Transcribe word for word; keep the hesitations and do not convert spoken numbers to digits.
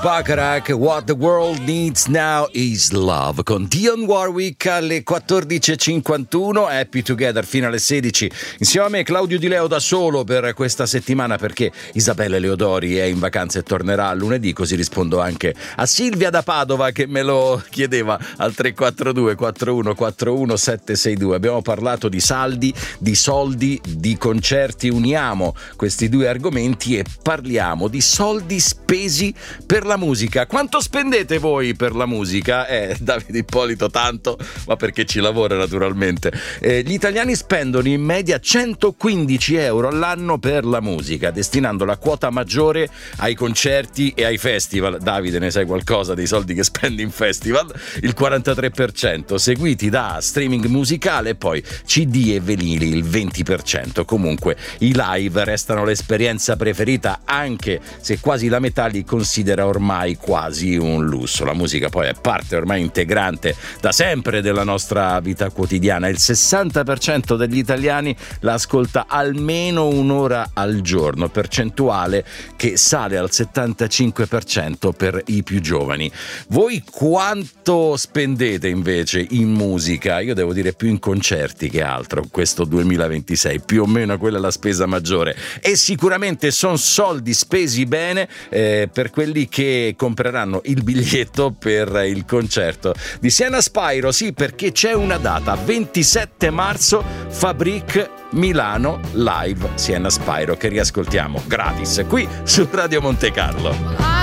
Bacharach, What the World Needs Now is Love, con Dionne Warwick alle quattordici e cinquantuno, Happy Together fino alle sedici. Insieme a me Claudio Di Leo da solo per questa settimana, perché Isabella Leodori è in vacanza e tornerà lunedì, così rispondo anche a Silvia da Padova che me lo chiedeva al tre quattro due quattro uno quattro uno sette sei due. Abbiamo parlato di saldi, di soldi, di concerti. Uniamo questi due argomenti e parliamo di soldi spesi per la musica. Quanto spendete voi per la musica? Eh, Davide Ippolito tanto, ma perché ci lavora naturalmente. Eh, gli italiani spendono in media centoquindici euro all'anno per la musica, destinando la quota maggiore ai concerti e ai festival. Davide, ne sai qualcosa dei soldi che spendi in festival? Il quarantatré per cento, seguiti da streaming musicale e poi C D e vinili il venti per cento. Comunque i live restano l'esperienza preferita, anche se quasi la metà li considera ormai quasi un lusso. La musica poi è parte ormai integrante da sempre della nostra vita quotidiana. Il sessanta per cento degli italiani la ascolta almeno un'ora al giorno, percentuale che sale al settantacinque per cento per i più giovani. Voi quanto spendete invece in musica? Io devo dire più in concerti che altro questo duemilaventisei, più o meno quella è la spesa maggiore, e sicuramente sono soldi spesi bene eh, per quelli che compreranno il biglietto per il concerto di Siena Spyro. Sì, perché c'è una data, ventisette marzo, Fabric Milano Live Siena Spyro, che riascoltiamo gratis qui su Radio Monte Carlo.